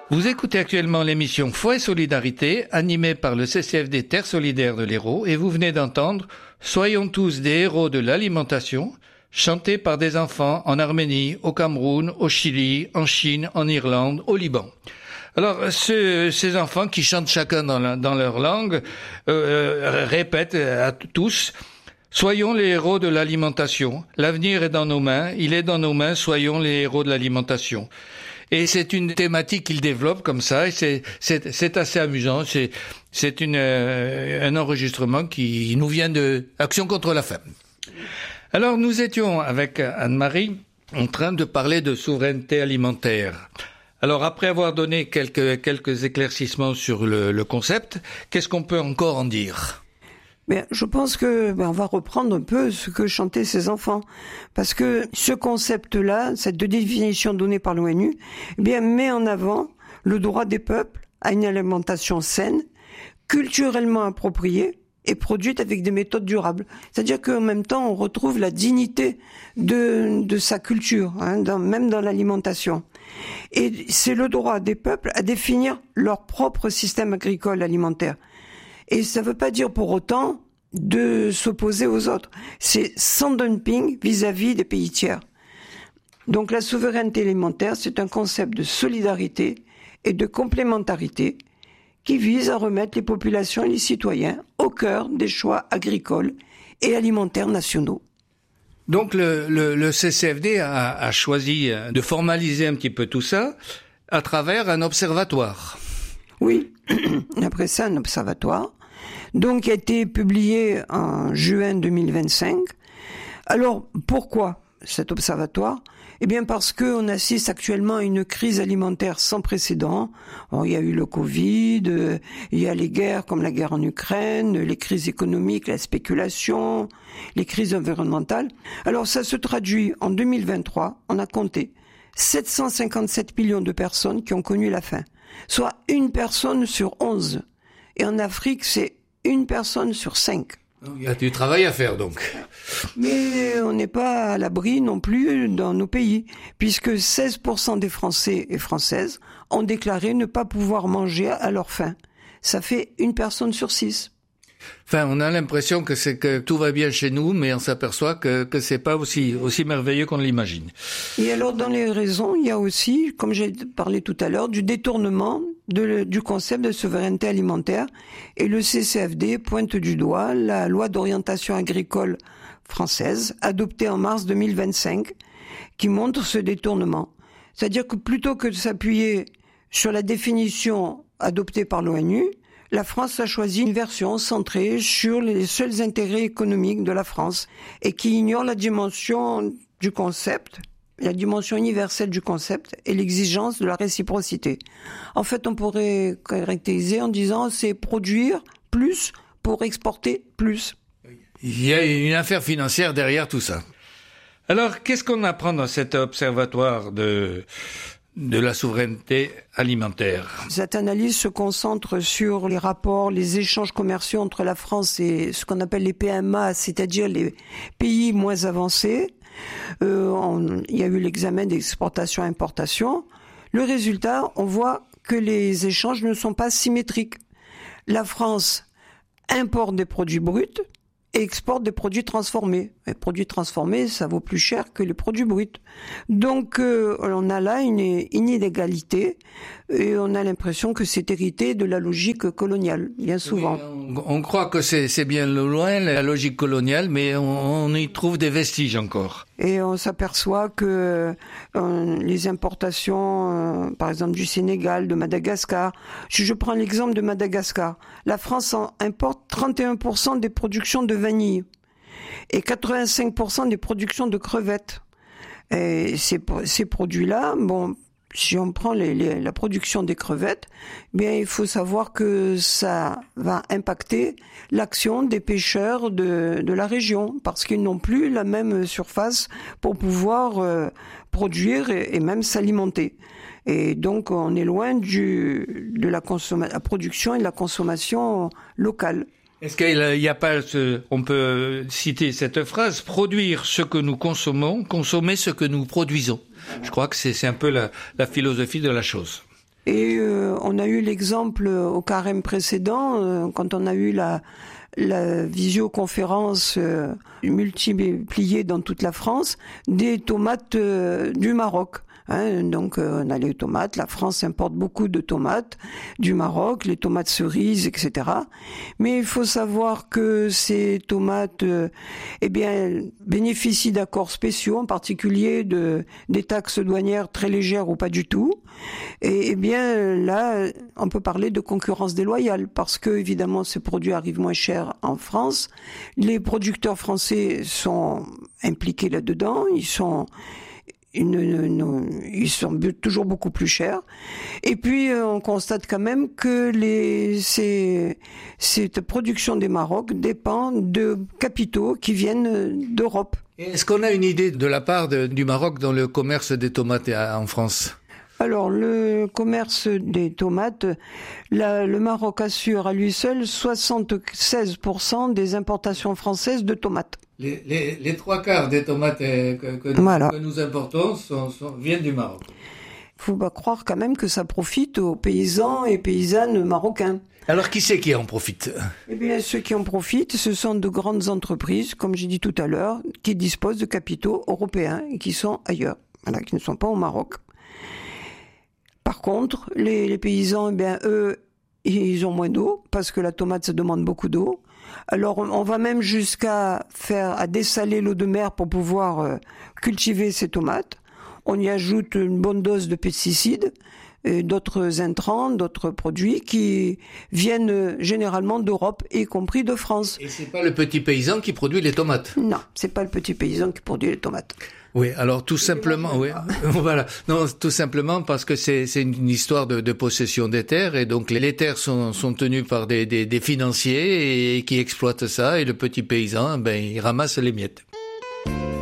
Vous écoutez actuellement l'émission Foi et Solidarité, animée par le CCFD Terre Solidaire de l'Hérault, et vous venez d'entendre « Soyons tous des héros de l'alimentation », chanté par des enfants en Arménie, au Cameroun, au Chili, en Chine, en Irlande, au Liban. Alors, ces enfants qui chantent chacun dans leur langue répètent à tous « Soyons les héros de l'alimentation. L'avenir est dans nos mains, il est dans nos mains, soyons les héros de l'alimentation. » Et c'est une thématique qu'il développe comme ça, et c'est assez amusant. C'est un enregistrement qui nous vient de Action contre la faim. Alors nous étions avec Anne-Marie en train de parler de souveraineté alimentaire. Alors après avoir donné quelques éclaircissements sur le concept, qu'est-ce qu'on peut encore en dire ? Mais je pense que on va reprendre un peu ce que chantaient ces enfants, parce que ce concept-là, cette définition donnée par l'ONU, met en avant le droit des peuples à une alimentation saine, culturellement appropriée et produite avec des méthodes durables. C'est-à-dire qu'en même temps, on retrouve la dignité de sa culture, même dans l'alimentation. Et c'est le droit des peuples à définir leur propre système agricole alimentaire. Et ça ne veut pas dire pour autant de s'opposer aux autres. C'est sans dumping vis-à-vis des pays tiers. Donc la souveraineté alimentaire, c'est un concept de solidarité et de complémentarité qui vise à remettre les populations et les citoyens au cœur des choix agricoles et alimentaires nationaux. Donc le CCFD a choisi de formaliser un petit peu tout ça à travers un observatoire. Oui, après ça, un observatoire. Donc, qui a été publié en juin 2025. Alors, pourquoi cet observatoire ? Eh bien, parce qu'on assiste actuellement à une crise alimentaire sans précédent. Bon, il y a eu le Covid, il y a les guerres comme la guerre en Ukraine, les crises économiques, la spéculation, les crises environnementales. Alors, ça se traduit en 2023, on a compté 757 millions de personnes qui ont connu la faim, soit une personne sur 11. Et en Afrique, c'est une personne sur 5. Il y a du travail à faire donc. Mais on n'est pas à l'abri non plus dans nos pays, puisque 16% des Français et Françaises ont déclaré ne pas pouvoir manger à leur faim. Ça fait une personne sur 6. Enfin, on a l'impression que tout va bien chez nous, mais on s'aperçoit que c'est pas aussi merveilleux qu'on l'imagine. Et alors, dans les raisons, il y a aussi, comme j'ai parlé tout à l'heure, du détournement du concept de souveraineté alimentaire. Et le CCFD pointe du doigt la loi d'orientation agricole française, adoptée en mars 2025, qui montre ce détournement. C'est-à-dire que plutôt que de s'appuyer sur la définition adoptée par l'ONU, la France a choisi une version centrée sur les seuls intérêts économiques de la France et qui ignore la dimension du concept, la dimension universelle du concept et l'exigence de la réciprocité. En fait, on pourrait caractériser en disant c'est produire plus pour exporter plus. Il y a une affaire financière derrière tout ça. Alors, qu'est-ce qu'on apprend dans cet observatoire de la souveraineté alimentaire? Cette analyse se concentre sur les rapports, les échanges commerciaux entre la France et ce qu'on appelle les PMA, c'est-à-dire les pays moins avancés. Il y a eu l'examen d'exportation-importation. Le résultat, on voit que les échanges ne sont pas symétriques. La France importe des produits bruts et exporte des produits transformés. Les produits transformés, ça vaut plus cher que les produits bruts. Donc, on a là une inégalité et on a l'impression que c'est hérité de la logique coloniale, bien souvent. Oui, on croit que c'est bien loin, la logique coloniale, mais on y trouve des vestiges encore. Et on s'aperçoit que les importations, par exemple du Sénégal, de Madagascar, si je prends l'exemple de Madagascar, la France importe 31% des productions de vanille et 85% des productions de crevettes. Et ces produits-là, bon, si on prend la production des crevettes, bien il faut savoir que ça va impacter l'action des pêcheurs de la région parce qu'ils n'ont plus la même surface pour pouvoir produire et même s'alimenter. Et donc on est loin de la production et de la consommation locale. Est-ce qu'il n'y a pas on peut citer cette phrase, produire ce que nous consommons, consommer ce que nous produisons. Je crois que c'est un peu la philosophie de la chose. Et on a eu l'exemple au carême précédent, quand on a eu la visioconférence multipliée dans toute la France, des tomates du Maroc. Donc on a les tomates, la France importe beaucoup de tomates du Maroc, les tomates cerises, etc. Mais il faut savoir que ces tomates bénéficient d'accords spéciaux, en particulier des taxes douanières très légères ou pas du tout. Et là, on peut parler de concurrence déloyale parce que évidemment ces produits arrivent moins chers en France. Les producteurs français sont impliqués là-dedans, ils sont toujours beaucoup plus chers. Et puis, on constate quand même que cette production des Maroc dépend de capitaux qui viennent d'Europe. Est-ce qu'on a une idée de la part du Maroc dans le commerce des tomates en France ? Alors, le commerce des tomates, le Maroc assure à lui seul 76% des importations françaises de tomates. Les trois quarts des tomates que nous importons viennent du Maroc. Il faut pas croire quand même que ça profite aux paysans et paysannes marocains. Alors qui c'est qui en profite ? Eh bien, ceux qui en profitent, ce sont de grandes entreprises, comme j'ai dit tout à l'heure, qui disposent de capitaux européens et qui sont ailleurs, qui ne sont pas au Maroc. Par contre, les paysans, eux, ils ont moins d'eau, parce que la tomate, ça demande beaucoup d'eau. Alors, on va même jusqu'à dessaler l'eau de mer pour pouvoir cultiver ces tomates. On y ajoute une bonne dose de pesticides, et d'autres intrants, d'autres produits qui viennent généralement d'Europe, y compris de France. Et c'est pas le petit paysan qui produit les tomates ? Non, c'est pas le petit paysan qui produit les tomates. Oui, alors tout simplement, oui, voilà. Non, tout simplement parce que c'est une histoire de possession des terres et donc les terres sont tenues par des financiers et qui exploitent ça et le petit paysan, il ramasse les miettes.